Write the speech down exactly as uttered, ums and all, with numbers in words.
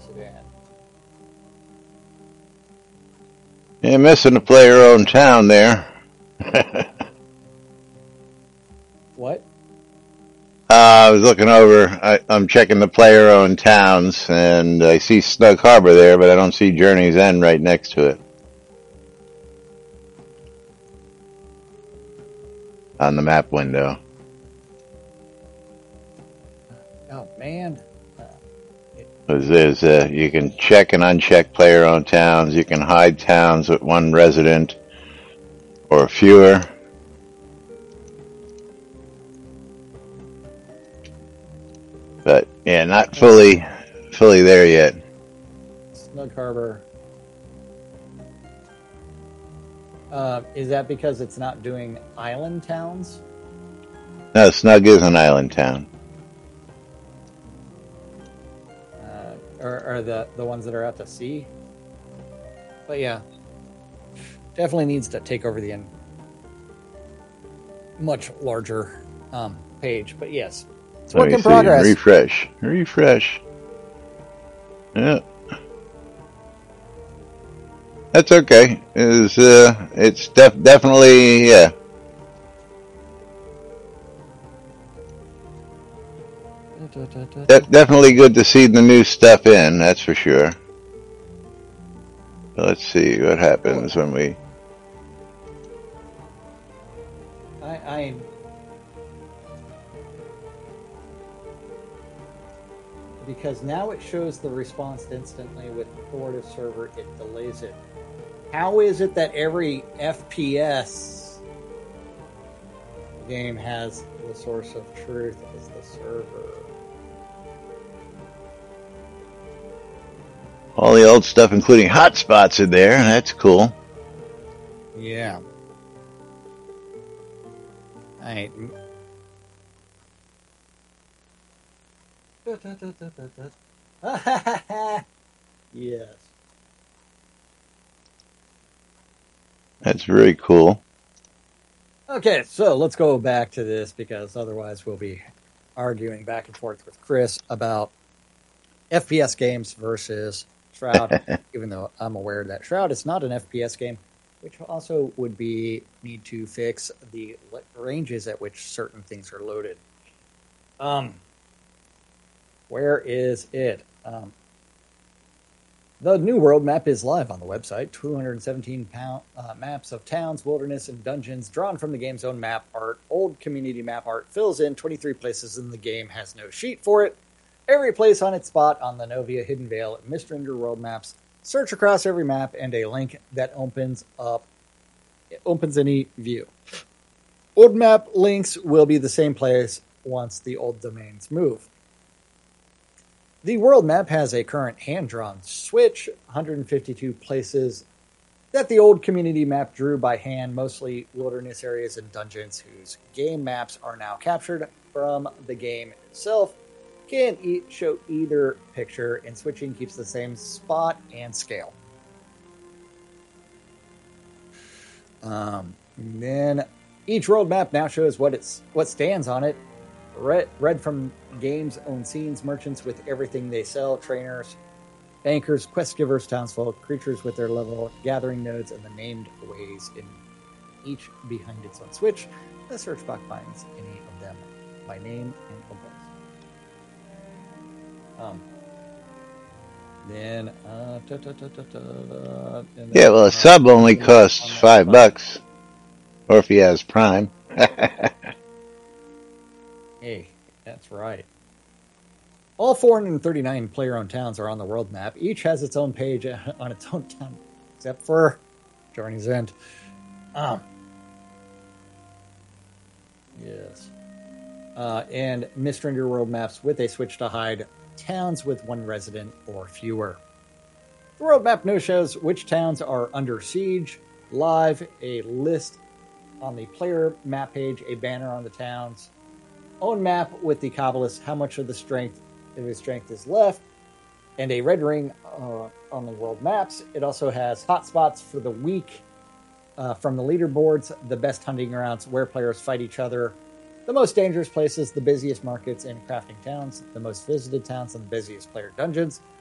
Sudan. You're missing a player-owned town there. What? Uh, I was looking over. I, I'm checking the player-owned towns, and I see Snug Harbor there, but I don't see Journey's End right next to it on the map window. Oh man. Because there's uh, you can check and uncheck player-owned towns. You can hide towns with one resident or fewer. But yeah, not fully, fully there yet. Snug Harbor. Uh, is that because it's not doing island towns? No, Snug is an island town. Uh, or, or the the ones that are out to sea? But yeah, definitely needs to take over the end. Much larger um, page, but yes, it's work in progress. Refresh, refresh. Yeah, that's okay. It's uh, it's def- definitely yeah. De- definitely good to see the new stuff in. That's for sure. Let's see what happens when we. I, I because now it shows the response instantly with the Florida server. It delays it. How is it that every F P S game has the source of truth as the server? All the old stuff, including hotspots, in there. That's cool. Yeah. I. Yes. That's very cool. Okay, so let's go back to this because otherwise we'll be arguing back and forth with Chris about F P S games versus Shroud, even though I'm aware that Shroud is not an F P S game, which also would be need to fix the ranges at which certain things are loaded. Um, where is it? Um, the new world map is live on the website. two hundred seventeen pound, uh, maps of towns, wilderness, and dungeons drawn from the game's own map art. Old community map art fills in twenty-three places in the game, has no sheet for it. Every place on its spot on the Novia, Hidden Vale, and Mistrandir world maps. Search across every map and a link that opens up it opens any view. Old map links will be the same place once the old domains move. The world map has a current hand-drawn switch, one hundred fifty-two places that the old community map drew by hand, mostly wilderness areas and dungeons whose game maps are now captured from the game itself. Can e- show either picture, and switching keeps the same spot and scale. Um, and then each world map now shows what it's what stands on it. Read, read from game's own scenes, merchants with everything they sell, trainers, bankers, quest givers, townsfolk, creatures with their level, gathering nodes, and the named ways in each behind its own switch. The search box finds any of them by name and opens. Um, then, uh, ta, ta, ta, ta, ta, ta, and Yeah, then, well, a uh, sub only costs five spot. bucks, or if he has Prime. Hey, that's right. All four hundred thirty-nine player-owned towns are on the world map. Each has its own page on its own town, except for Journey's End. Um, yes. Uh, and Mistrandir world maps with a switch to hide towns with one resident or fewer. The world map now shows which towns are under siege, live, a list on the player map page, a banner on the town's own map with the Kabbalist, how much of the strength of his strength is left, and a red ring uh, on the world maps. It also has hotspots for the week uh, from the leaderboards, the best hunting grounds, where players fight each other, the most dangerous places, the busiest markets and crafting towns, the most visited towns, and the busiest player dungeons.